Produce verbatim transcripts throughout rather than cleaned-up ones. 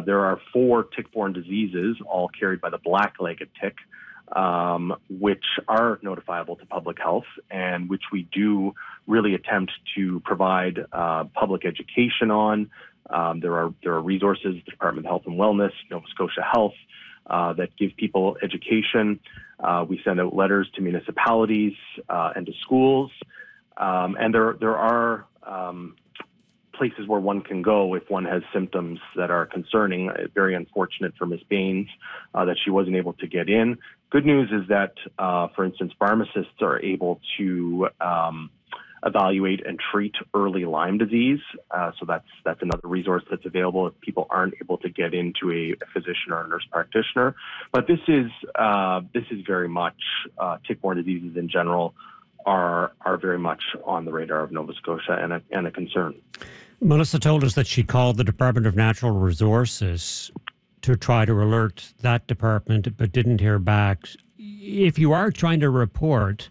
there are four tick-borne diseases, all carried by the black-legged tick, um, which are notifiable to public health and which we do really attempt to provide uh, public education on. Um, there are there are resources, the Department of Health and Wellness, Nova Scotia Health, uh, that give people education. Uh, we send out letters to municipalities uh, and to schools, um, and there there are um, places where one can go if one has symptoms that are concerning. Very unfortunate for Miz Baines uh, that she wasn't able to get in. Good news is that, uh, for instance, pharmacists are able to um, evaluate and treat early Lyme disease. Uh, so that's that's another resource that's available if people aren't able to get into a, a physician or a nurse practitioner. But this is uh, this is very much uh, tick-borne diseases in general are are very much on the radar of Nova Scotia and a, and a concern. Melissa told us that she called the Department of Natural Resources to try to alert that department, but didn't hear back. If you are trying to report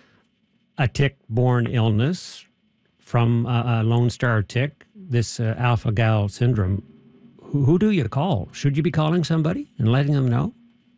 a tick-borne illness from a, a Lone Star tick, this uh, alpha-gal syndrome, who, who do you call? Should you be calling somebody and letting them know?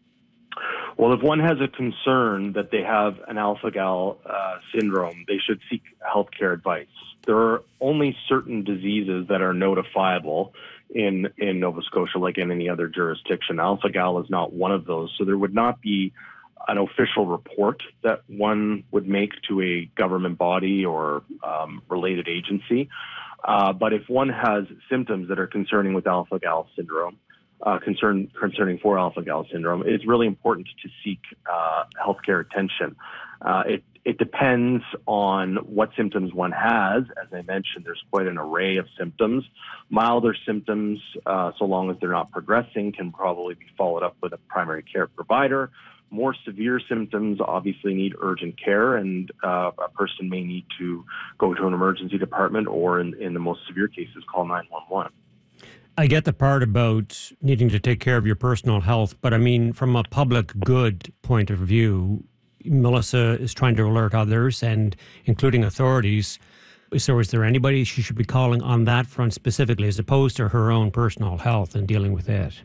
Well, if one has a concern that they have an alpha-gal uh, syndrome, they should seek healthcare advice. There are only certain diseases that are notifiable in, in Nova Scotia, like in any other jurisdiction. Alpha-gal is not one of those, so there would not be an official report that one would make to a government body or um, related agency. Uh, but if one has symptoms that are concerning with alpha-gal syndrome, uh, concern, concerning for alpha-gal syndrome, it's really important to seek uh, healthcare attention. Uh, it, it depends on what symptoms one has. As I mentioned, there's quite an array of symptoms. Milder symptoms, uh, so long as they're not progressing, can probably be followed up with a primary care provider. More severe symptoms obviously need urgent care, and uh, a person may need to go to an emergency department or, in, in the most severe cases, call nine one one. I get the part about needing to take care of your personal health, but I mean, from a public good point of view, Melissa is trying to alert others, and including authorities. So is there anybody she should be calling on that front specifically, as opposed to her own personal health and dealing with it?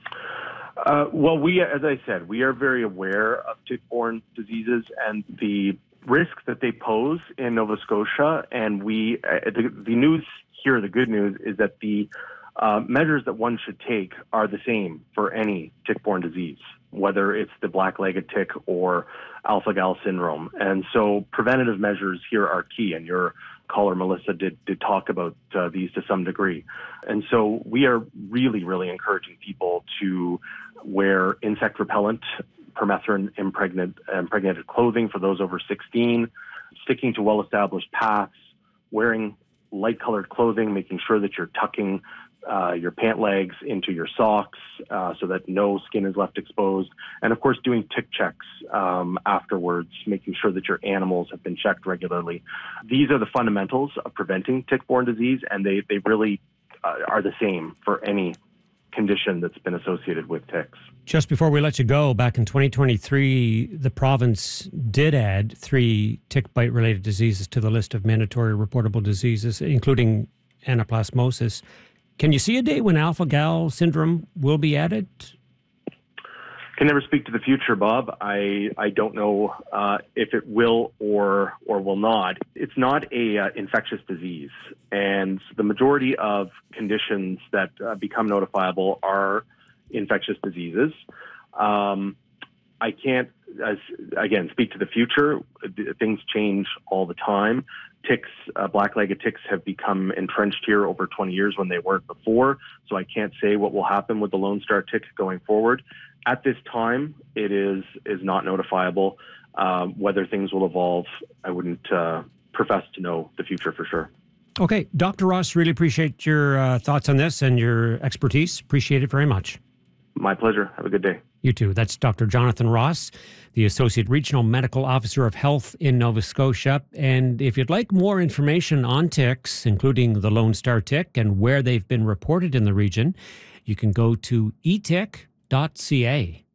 Uh, well, we, as I said, we are very aware of tick-borne diseases and the risks that they pose in Nova Scotia. And we, uh, the, the news here, the good news, is that the uh, measures that one should take are the same for any tick-borne disease, whether it's the black-legged tick or alpha-gal syndrome. And so preventative measures here are key, and your caller, Melissa, did, did talk about uh, these to some degree. And so we are really, really encouraging people to wear insect repellent, permethrin impregnate, impregnated clothing for those over sixteen, sticking to well-established paths, wearing light-colored clothing, making sure that you're tucking Uh, your pant legs into your socks uh, so that no skin is left exposed. And of course, doing tick checks um, afterwards, making sure that your animals have been checked regularly. These are the fundamentals of preventing tick-borne disease, and they, they really uh, are the same for any condition that's been associated with ticks. Just before we let you go, back in twenty twenty-three, the province did add three tick bite-related diseases to the list of mandatory reportable diseases, including anaplasmosis. Can you see a day when alpha-gal syndrome will be added? Can never speak to the future, Bob. I I don't know uh, if it will or or will not. It's not a uh, infectious disease, and the majority of conditions that uh, become notifiable are infectious diseases. Um, I can't, as, again, speak to the future. Things change all the time. Ticks, uh, black-legged ticks have become entrenched here over twenty years when they weren't before, so I can't say what will happen with the Lone Star tick going forward. At this time, it is is not notifiable. Um, whether things will evolve, I wouldn't uh, profess to know the future for sure. Okay, Doctor Ross, really appreciate your uh, thoughts on this and your expertise. Appreciate it very much. My pleasure. Have a good day. You too. That's Doctor Jonathan Ross, the Associate Regional Medical Officer of Health in Nova Scotia. And if you'd like more information on ticks, including the Lone Star tick and where they've been reported in the region, you can go to e tick dot c a.